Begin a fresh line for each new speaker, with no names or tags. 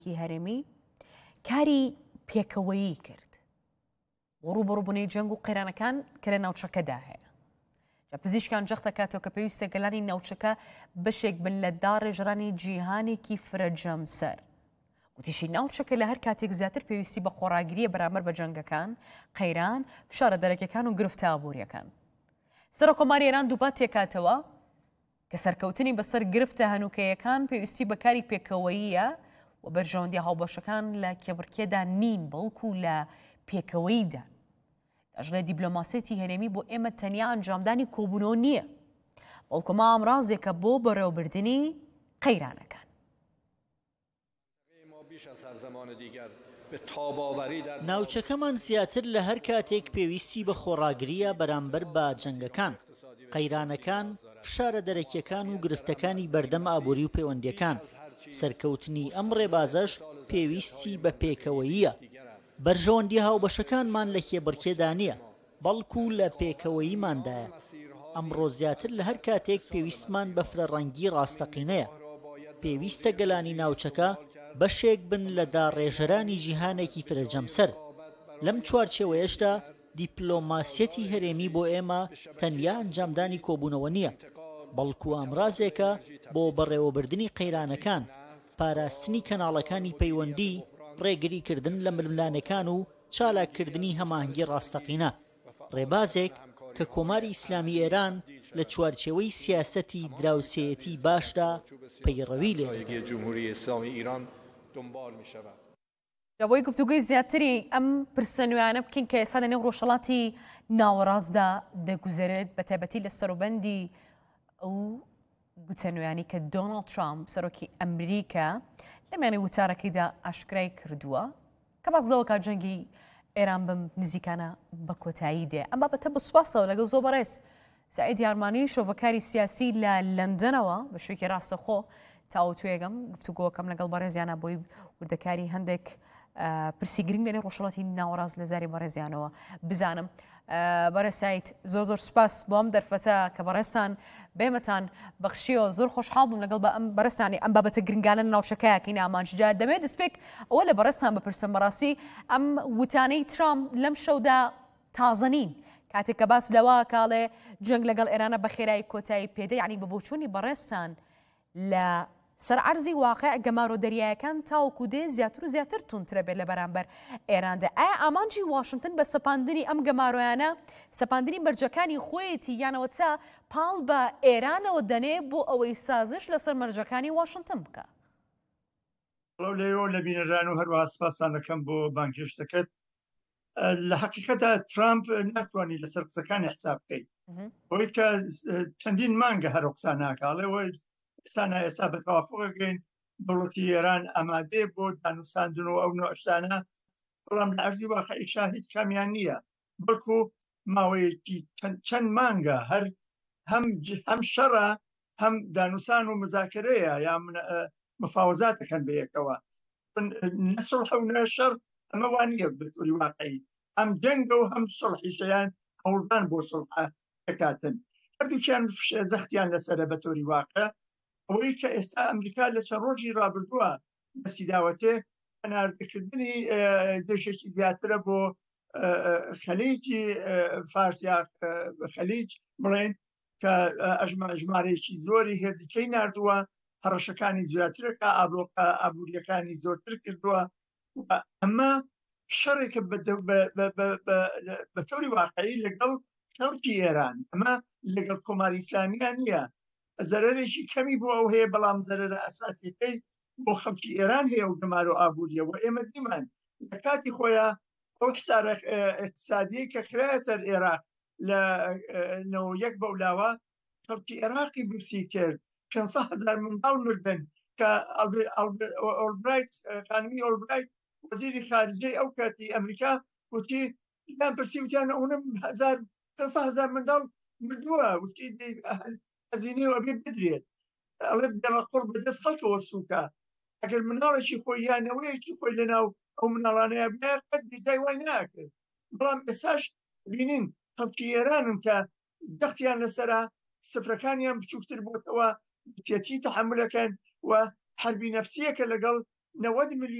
کی هەرێمی کاری پێکەوەیی کرد ڕوبەڕووبوونەی جەنگ و قەیرانەکان کە لە ناوچەکەدا هەیە. پزیشکان جەخت دەکاتەوە کە پێویستە گەلانی ناوچەکە بەشێک بن لە داڕێژرانی جیهانێکی فرەجەمسەر. وتیشی ناوچەکە لە هەر کاتێک زیاتر پێویستی بە خۆڕاگریە بەرامبەر بە جەنگەکان، قەیران، فشارە دەرەکیەکان و گرفتە ئابوووریەکان. سەرۆکۆماری ئێران دووبات تێکاتەوە کە سەرکەوتنی بەسەر گرفتە هەنووکەیەکان پێویستی بەکاری پێکەوەییە و بەرژەوەندی هاوبەشەکان لە کێبڕکێدا نین بەڵکو لە پێکەوەییدا. ئەژنە دیبلۆماسیەتی هەرێمی بۆ ئێمە تەنیا ئەنجامدانی کۆبوونەوە نییە، بەڵکو ئامڕازێکە بۆ بەڕێوەبردننی قەیرانەکان.
ناوچەکەمان زیاتر لە هەر کاتێک پێویستی بە خۆڕاگریە بەرامبەر بە جەنگەکان، قەیرانەکان، فشارە دەرەکیەکان و گرفتەکانی بەردەم ئابووری و پەیوەندیەکان. سەرکەوتنی ئەم ڕێبازەش پێویستی بە پێکەوەییە. بەرژەوەندی هاوبەشەکانمان لە کێبڕکێدا نییە، بەڵکو لە پێکەوەییماندایە. ئەمڕۆ زیاتر لە هەر کاتێک پێویستمان بە فرەڕەنگی ڕاستەقینەیە. پێویستە گەلانی ناوچەکە بەشێک بن لە داڕێژەرانی جیهانێکی فرەجەمسەر. لەم چوارچێوەیەشدا دیپلۆماسیەتی هەرێمی بۆ ئێمە تەنیا ئەنجامدانی کۆبوونەوە نییە، بەڵکو ئامڕازێکە بۆ بەڕێوەبردننی قەیرانەکان، پاراستنی کەناڵەکانی پەیوەندی، ڕێگریکردن لە ململانەکان و چالاکردنی هەماهەنگی ڕاستەقینە. ڕێبازێک کە کۆماری ئیسلامی ئێران لە چوارچێوەی سیاسەتی دراوسێتی باشدا پەیڕەوی لێ
دەبۆی گفتوگوی زیاتری ئەم پرسە نوێیانە بکەین کە ئێستا لەنێو ڕۆژهەڵاتی ناوەڕاستدا دەگوزارێت بە تایبەتی لە سەروبەندی ئەو گوتە نوێیانی کە دۆناڵد ترامپ سەرۆکی ئەمریکا لەمێنەی وتارەکەیدا ئاشکرای کردووە کە باز لەوە کات جەنگی ئێران بم نزیکانە بە کۆتایی دێ. ئەم بابەتە بسواسەوە لەگەڵ زۆر بەڕێز سعید یارمانی شۆڤەکاری سیاسی لە لەندەنەوە بە شوێکی ڕاستەخۆ تاوتوێگەم گفتوگۆکەم لەگەڵ بەڕێزیانە بۆی وردەکاری هەندێک پرسی گرنگ لەنێ ڕۆژهەڵاتی ناوەڕاست لە زاری بەڕێزیانەوە بزانم. بەڕێز سعید زۆر سوپاس بۆ ئەم دەرفەتە کە بەڕێستان بێمەتان بەخشیەوە. زۆر خۆشحاڵ بووم لەگەڵ بە ئەم بەڕێستانی ئەم بابەتە گرنگانە ناوچەکەیەکەین ئامانجا دەمێت دەستپێک ئەوە لە بەڕێستان بپرسم بەڕاستی ئەم وتانەی ترامپ لەم شەودا تازەنین کاتێک کە باس لەوە کاڵێ جەنگ لەگەڵ ئێرانە بە خێرایی کۆتایی پێدە، یعنی بە بۆچوونی بەڕێستان لە سەر عەرزی واقع گەمارۆ دەریایەکان تاوەکو دێ زیاتر و زیاتر تونترە بێت لە بەرامبەر ئێراندا. ئایا ئامانجی واشنگتن بە سەپاندنی ئەم گەمارۆیانە سەپاندنی بەرجەکانی خۆیەتی یانەوە چا پاڵ بە ئێرانەوە دەنێ بۆ ئەوەی سازش لەسەر مەرجەکانی واشنگتن بکە؟
لەوە لە بینەران و هەروەها سپاسان دەکەم بۆ بانگهێشتەکەت. لە حقیقەتە ترامپ ناتوانانی لەسەر قسەکانی حساب بکەیت، بۆی کە چەندین مانگە هەر قسە ناکاڵێەوە ئێستانە ئێستا بە تەوافقەکەین دەوڵەتی ئێران ئامادەیە بۆ دانووساندنەوە ئەو نۆشتانە، بەڵام لە ئەرزی واقعیشا هیچ کامیان نییە، بەڵکو ماوەیەکی چەند مانگە هەم شەڕە هەم دانووسان و مزاکرەیە یا مفاوزات دەکەن بە یەکەوە. نەسڵح و نەشەڕ ئەمە وانە بەطوری واقعی، ئەم جەنگە و هەم سڵحیشەیان هەوڵدان بۆ سڵح دەکاتن. هەردووچیان زەختیان لەسەرە بە تۆری واقع. ئەوەی کە ئێستا ئەمریکا لە چەند ڕۆژی ڕابردووە دەستی داوەتێ هەناردەکردنی دێشێکی زیاترە بۆ خەلیجی فارسیا خەلیج بڵێن کە ژمارەیەکی زۆری هێزیکەی نردووە، هەڕەشەکانی زیاترەکە ئابوووریەکانی زۆرتر کردووە. ئەمە شەڕێکە بە تۆری واقعی لەگەڵ خەڵکی ئێران، ئەمە لەگەڵ کۆماری ئیسلامیان نییە. زەرەرێکی کەمی بۆ ئەو هەیە، بەڵام زەرەرە ئەساسیەکەی بۆ خەڵکی ئێران هەیە و گەمار و ئابووریەوە. ئێمە دیمان لە کاتی خۆیان ئەو حسارە اقتصادی کە خرایە سەر عێراق لە 91 بەولاوە خەڵکی عێراقی برسی کرد، 500,000 منداڵ مردن کە ئۆلبرایت خانمی ئۆلبرایت وەزیری خارجەی ئەو کاتی ئەمریکا وتی یان پرسی وتیانە ئەوەم 500,000 منداڵ مردووە، وتی هەزینەی ئەبێ بدرێت، ئەڵێ دەڵەقڕ بەدەست خەڵکەوە سووکە. ئەگەر مناڵێکی خۆی یانەوەیەکی خۆی لەناو ئەو مناڵانەیە بیا قەت دیدای وای ناکرد. بەڵام ئێساش بینین خەڵکی ئێرانن کە دەختیان لەسەرە، سفرەکانیان بچووکتر بۆتەوە، تێتی تەحملەکەن و حربی نەفسیەکە لەگەڵ 90 ملیۆن